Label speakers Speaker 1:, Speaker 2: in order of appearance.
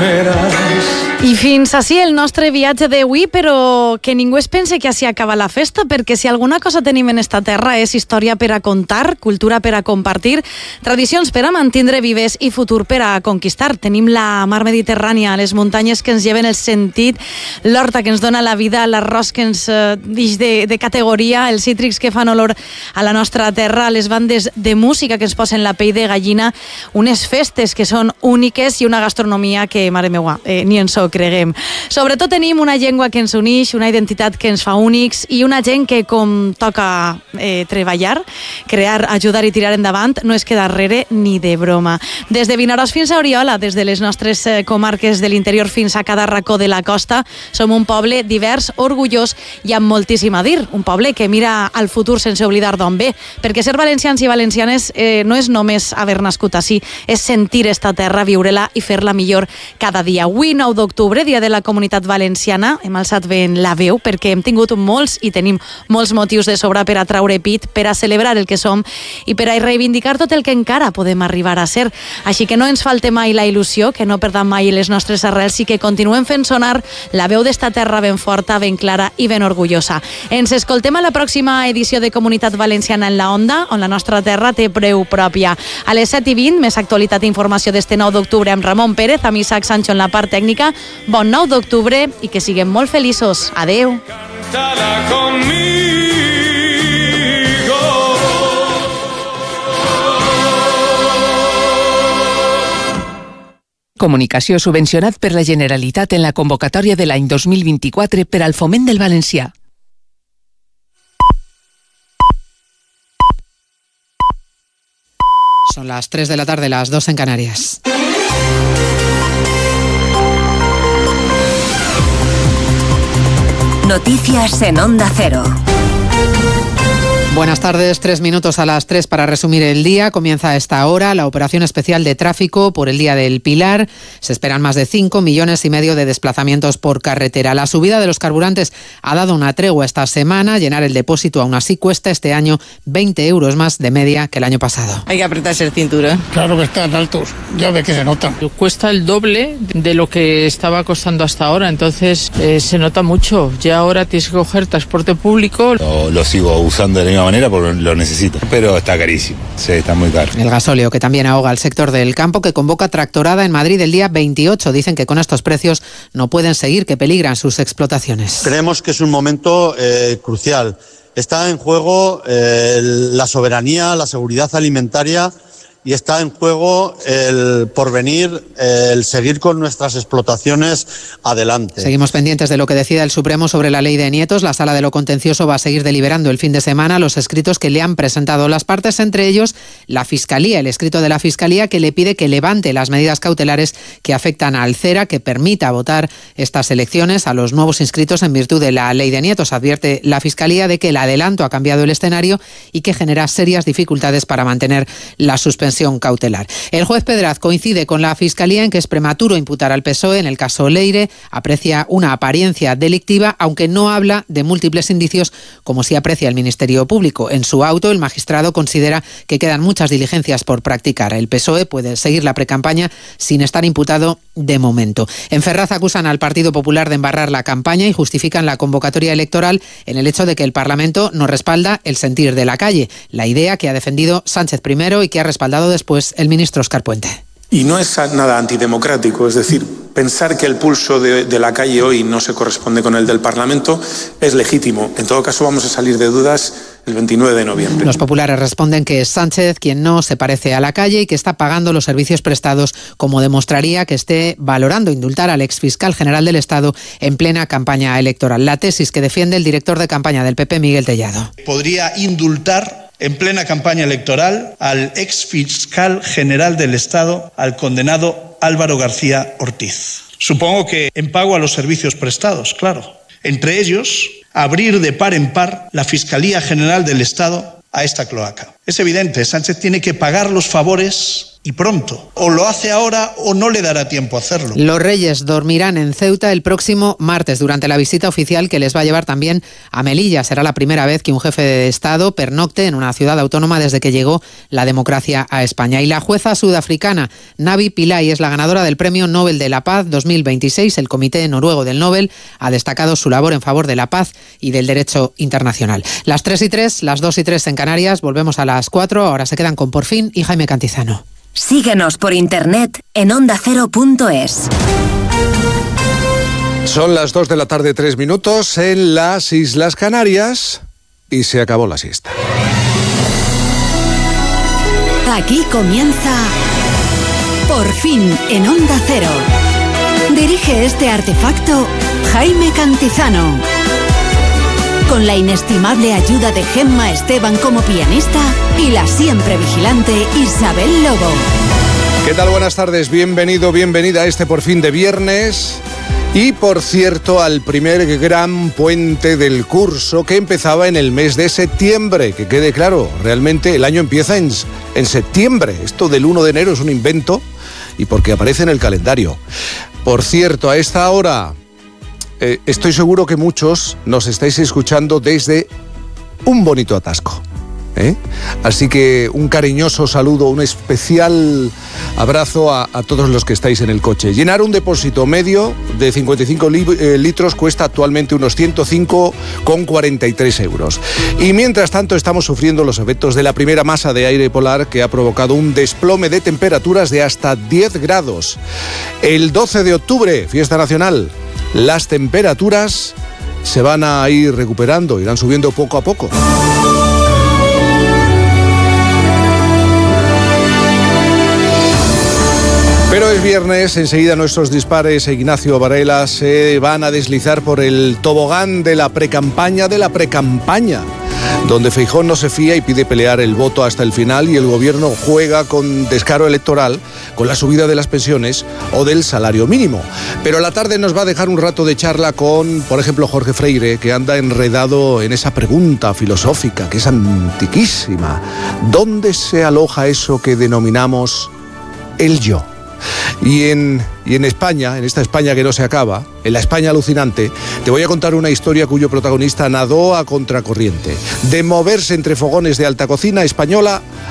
Speaker 1: I fins així el nostre viatge d'avui, però que ningú es pense que així acaba la festa, perquè si alguna cosa tenim en esta terra és història per a contar, cultura per a compartir, tradicions per a mantindre vives i futur per a conquistar. Tenim la mar Mediterrània, les muntanyes que ens lleven el sentit, l'horta que ens dona la vida, l'arròs que ens dix de categoria, els cítrics que fan olor a la nostra terra, les bandes de música que ens posen la pell de gallina, unes festes que són úniques i una gastronomia que, mare meua, ni ens ho creguem. Sobretot tenim una llengua que ens unix, una identitat que ens fa únics i una gent que, com toca treballar, crear, ajudar i tirar endavant, no es queda darrere ni de broma. Des de Vinaròs fins a Oriola, des de les nostres comarques de l'interior fins a cada racó de la costa, som un poble divers, orgullós i amb moltíssim a dir. Un poble que mira al futur sense oblidar d'on ve, perquè ser valencians i valencianes no és només haver nascut així, és sentir esta terra, viure-la i fer-la millor cada dia. Avui, 9 d'octubre, dia de la Comunitat Valenciana, hem alçat ben la veu perquè hem tingut molts i tenim molts motius de sobra per a traure pit, per a celebrar el que som i per a reivindicar tot el que encara podem arribar a ser. Així que no ens falte mai la il·lusió, que no perdam mai les nostres arrels i que continuem fent sonar la veu d'esta terra ben forta, ben clara i ben orgullosa. Ens escoltem a la pròxima edició de Comunitat Valenciana en la Onda, on la nostra terra té preu pròpia. A les 7:20, més actualitat i informació d'este 9 d'octubre amb Ramon Pérez, amb Isaac Sancho en la part tècnica. Bon 9 d'octubre i que siguem molt feliços. Adeu.
Speaker 2: Comunicació subvencionat per la Generalitat en la convocatòria de l'any 2024 per al foment del valencià.
Speaker 3: Son las 3 de la tarde, las 2 en Canarias.
Speaker 4: Noticias en Onda Cero.
Speaker 3: Buenas tardes, 3 minutos a las 3 para resumir el día. Comienza a esta hora la operación especial de tráfico por el Día del Pilar. Se esperan más de 5,5 millones de desplazamientos por carretera. La subida de los carburantes ha dado una tregua esta semana. Llenar el depósito aún así cuesta este año 20 euros más de media que el año pasado.
Speaker 5: Hay que apretarse el cinturón.
Speaker 6: Claro que están altos, ya ve que se nota.
Speaker 7: Cuesta el doble de lo que estaba costando hasta ahora, entonces se nota mucho. Ya ahora tienes que coger transporte público.
Speaker 8: Lo sigo usando de la misma manera porque lo necesito, pero está carísimo, sí, está muy caro.
Speaker 3: El gasóleo que también ahoga al sector del campo, que convoca tractorada en Madrid el día 28. Dicen que con estos precios no pueden seguir, que peligran sus explotaciones.
Speaker 9: Creemos que es un momento crucial. Está en juego la soberanía, la seguridad alimentaria y está en juego el porvenir, el seguir con nuestras explotaciones adelante.
Speaker 3: Seguimos pendientes de lo que decida el Supremo sobre la ley de nietos. La Sala de lo Contencioso va a seguir deliberando el fin de semana los escritos que le han presentado las partes, entre ellos la Fiscalía, el escrito de la Fiscalía que le pide que levante las medidas cautelares que afectan al CERA, que permita votar estas elecciones a los nuevos inscritos en virtud de la ley de nietos. Advierte la Fiscalía de que el adelanto ha cambiado el escenario y que genera serias dificultades para mantener la suspensión cautelar. El juez Pedraz coincide con la Fiscalía en que es prematuro imputar al PSOE en el caso Leire, aprecia una apariencia delictiva, aunque no habla de múltiples indicios como sí aprecia el Ministerio Público. En su auto, el magistrado considera que quedan muchas diligencias por practicar. El PSOE puede seguir la precampaña sin estar imputado de momento. En Ferraz acusan al Partido Popular de embarrar la campaña y justifican la convocatoria electoral en el hecho de que el Parlamento no respalda el sentir de la calle, la idea que ha defendido Sánchez primero y que ha respaldado después el ministro Óscar Puente.
Speaker 10: Y no es nada antidemocrático, es decir, pensar que el pulso de la calle hoy no se corresponde con el del Parlamento es legítimo. En todo caso, vamos a salir de dudas el 29 de noviembre.
Speaker 3: Los populares responden que es Sánchez quien no se parece a la calle y que está pagando los servicios prestados, como demostraría que esté valorando indultar al exfiscal general del Estado en plena campaña electoral. La tesis que defiende el director de campaña del PP, Miguel Tellado.
Speaker 11: Podría indultar en plena campaña electoral al exfiscal general del Estado, al condenado Álvaro García Ortiz. Supongo que en pago a los servicios prestados, claro. Entre ellos, abrir de par en par la Fiscalía General del Estado a esta cloaca. Es evidente, Sánchez tiene que pagar los favores y pronto. O lo hace ahora o no le dará tiempo a hacerlo.
Speaker 3: Los Reyes dormirán en Ceuta el próximo martes durante la visita oficial que les va a llevar también a Melilla. Será la primera vez que un jefe de Estado pernocte en una ciudad autónoma desde que llegó la democracia a España. Y la jueza sudafricana Navi Pillay es la ganadora del Premio Nobel de la Paz 2026. El Comité Noruego del Nobel ha destacado su labor en favor de la paz y del derecho internacional. Las 3:03, las 2:03 en Canarias. Volvemos a las 4. Ahora se quedan con Por Fin y Jaime Cantizano.
Speaker 4: Síguenos por internet en ondacero.es.
Speaker 5: Son las 2 de la tarde, 3 minutos en las Islas Canarias y se acabó la siesta.
Speaker 12: Aquí comienza Por Fin en Onda Cero. Dirige este artefacto Jaime Cantizano. Con la inestimable ayuda de Gemma Esteban como pianista y la siempre vigilante Isabel Lobo.
Speaker 5: ¿Qué tal? Buenas tardes, bienvenido, bienvenida a este Por Fin de viernes. Y por cierto, al primer gran puente del curso que empezaba en el mes de septiembre. Que quede claro, realmente el año empieza en septiembre. Esto del 1 de enero es un invento y porque aparece en el calendario. Por cierto, a esta hora... estoy seguro que muchos nos estáis escuchando desde un bonito atasco, ¿eh? Así que un cariñoso saludo, un especial abrazo a todos los que estáis en el coche. Llenar un depósito medio de 55 litros cuesta actualmente unos 105,43 euros. Y mientras tanto estamos sufriendo los efectos de la primera masa de aire polar que ha provocado un desplome de temperaturas de hasta 10 grados. El 12 de octubre, fiesta nacional. Las temperaturas se van a ir recuperando, irán subiendo poco a poco. Pero es viernes, enseguida nuestros dispares e Ignacio Varela se van a deslizar por el tobogán de la precampaña, donde Feijóo no se fía y pide pelear el voto hasta el final y el gobierno juega con descaro electoral con la subida de las pensiones o del salario mínimo. Pero la tarde nos va a dejar un rato de charla con, por ejemplo, Jorge Freire, que anda enredado en esa pregunta filosófica que es antiquísima. ¿Dónde se aloja eso que denominamos el yo? Y en España, en esta España que no se acaba, en la España alucinante, te voy a contar una historia cuyo protagonista nadó a contracorriente. De moverse entre fogones de alta cocina española